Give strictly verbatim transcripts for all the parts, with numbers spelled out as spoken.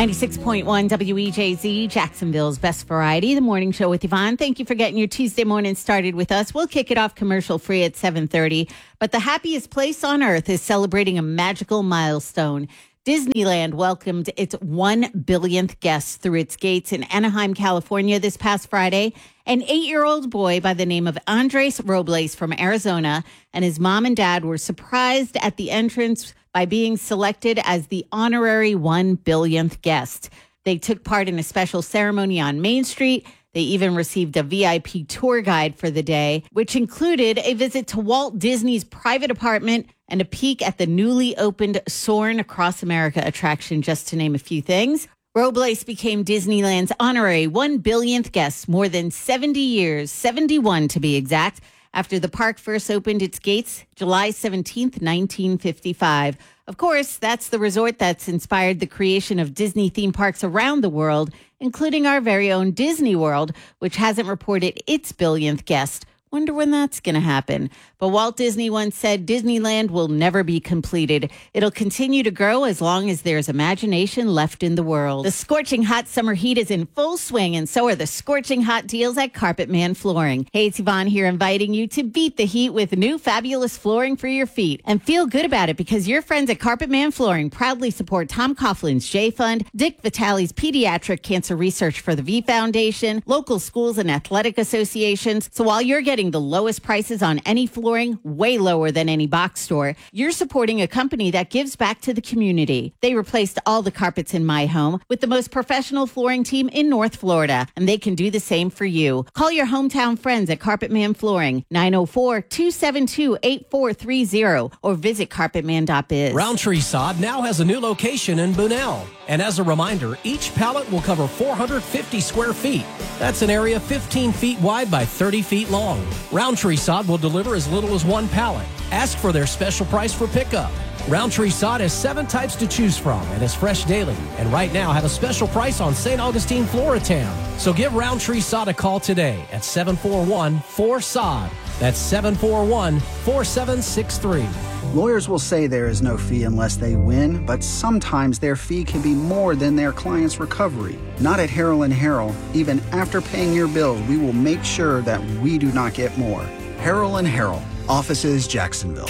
ninety-six point one W E J Z, Jacksonville's best variety, the morning show with Yvonne. Thank you for getting your Tuesday morning started with us. We'll kick it off commercial free at seven thirty. But the happiest place on earth is celebrating a magical milestone. Disneyland welcomed its one billionth guest through its gates in Anaheim, California this past Friday. An eight-year-old boy by the name of Andres Robles from Arizona and his mom and dad were surprised at the entrance by being selected as the honorary one billionth guest. They took part in a special ceremony on Main Street. They even received a V I P tour guide for the day, which included a visit to Walt Disney's private apartment and a peek at the newly opened Soarin' Across America attraction, just to name a few things. Robles became Disneyland's honorary one billionth guest more than seventy years, seventy-one to be exact, after the park first opened its gates July seventeenth, nineteen fifty-five. Of course, that's the resort that's inspired the creation of Disney theme parks around the world, including our very own Disney World, which hasn't reported its billionth guest. Wonder when that's going to happen. But Walt Disney once said Disneyland will never be completed. It'll continue to grow as long as there's imagination left in the world. The scorching hot summer heat is in full swing, and so are the scorching hot deals at Carpet Man Flooring. Hey, it's Yvonne here inviting you to beat the heat with new fabulous flooring for your feet. And feel good about it because your friends at Carpet Man Flooring proudly support Tom Coughlin's J Fund, Dick Vitale's Pediatric Cancer Research for the V Foundation, local schools and athletic associations. So while you're getting the lowest prices on any flooring, way lower than any box store, you're supporting a company that gives back to the community. They replaced all the carpets in my home with the most professional flooring team in North Florida, and they can do the same for you. Call your hometown friends at Carpet Man Flooring, nine oh four, two seven two, eight four three zero, or visit carpet man dot biz. Roundtree Sod now has a new location in Bunnell. And as a reminder, each pallet will cover four hundred fifty square feet. That's an area fifteen feet wide by thirty feet long. Roundtree Sod will deliver as little as one pallet. Ask for their special price for pickup. Roundtree Sod has seven types to choose from and is fresh daily. And right now have a special price on Saint Augustine Floritan. So give Roundtree Sod a call today at seven four one, four S O D. That's seven four one, four seven six three. Lawyers will say there is no fee unless they win, but sometimes their fee can be more than their client's recovery. Not at Harrell and Harrell. Even after paying your bills, we will make sure that we do not get more. Harrell and Harrell, offices Jacksonville.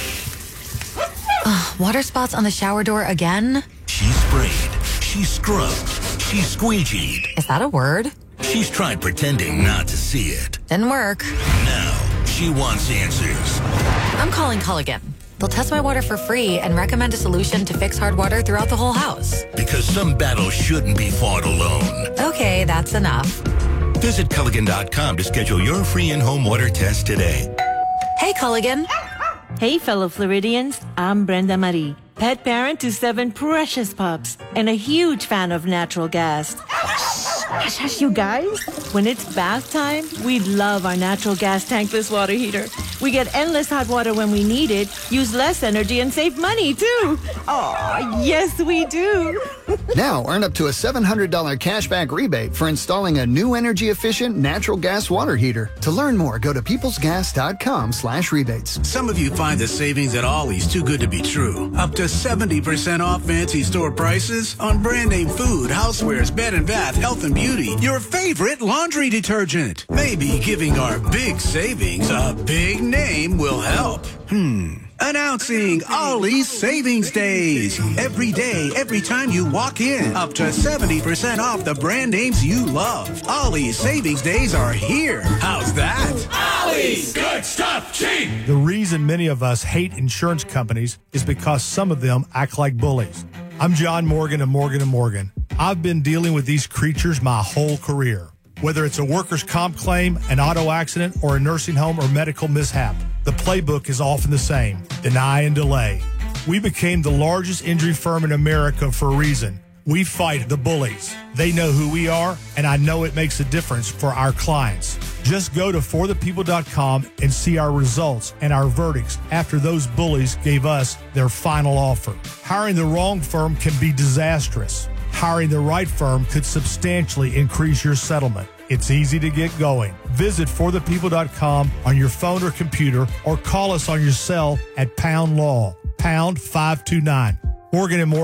Uh, water spots on the shower door again? She sprayed, she scrubbed, she squeegeed. Is that a word? She's tried pretending not to see it. Didn't work. Now, she wants answers. I'm calling Culligan. They'll test my water for free and recommend a solution to fix hard water throughout the whole house. Because some battles shouldn't be fought alone. Okay, that's enough. Visit Culligan dot com to schedule your free in-home water test today. Hey, Culligan. Hey, fellow Floridians. I'm Brenda Marie, pet parent to seven precious pups and a huge fan of natural gas. Hush, hush, you guys. When it's bath time, we love our natural gas tankless water heater. We get endless hot water when we need it, use less energy, and save money, too. Oh, yes, we do. Now, earn up to a seven hundred dollars cashback rebate for installing a new energy-efficient natural gas water heater. To learn more, go to peoples gas dot com slash rebates. Some of you find the savings at Ollie's too good to be true. Up to seventy percent off fancy store prices on brand name food, housewares, bed and bath, health and beauty, your favorite laundry detergent. Maybe giving our big savings a big name will help. Hmm. Announcing Ollie's Savings Days. Every day, every time you walk in, up to seventy percent off the brand names you love. Ollie's Savings Days are here. How's that? Ollie's, good stuff, cheap. The reason many of us hate insurance companies is because some of them act like bullies. I'm John Morgan of Morgan and Morgan. I've been dealing with these creatures my whole career. Whether it's a workers' comp claim, an auto accident, or a nursing home or medical mishap, the playbook is often the same: deny and delay. We became the largest injury firm in America for a reason. We fight the bullies. They know who we are, and I know it makes a difference for our clients. Just go to for the people dot com and see our results and our verdicts after those bullies gave us their final offer. Hiring the wrong firm can be disastrous. Hiring the right firm could substantially increase your settlement. It's easy to get going. Visit for the people dot com on your phone or computer, or call us on your cell at pound law, pound five two nine. Morgan and Morgan,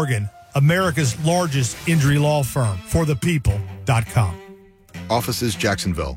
America's largest injury law firm, for the people dot com. Offices Jacksonville.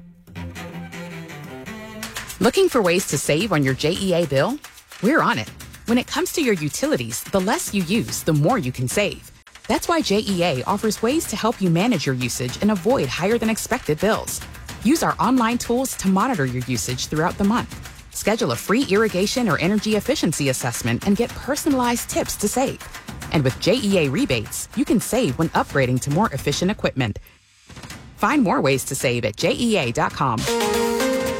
Looking for ways to save on your J E A bill? We're on it. When it comes to your utilities, the less you use, the more you can save. That's why J E A offers ways to help you manage your usage and avoid higher than expected bills. Use our online tools to monitor your usage throughout the month. Schedule a free irrigation or energy efficiency assessment and get personalized tips to save. And with J E A rebates, you can save when upgrading to more efficient equipment. Find more ways to save at J E A dot com.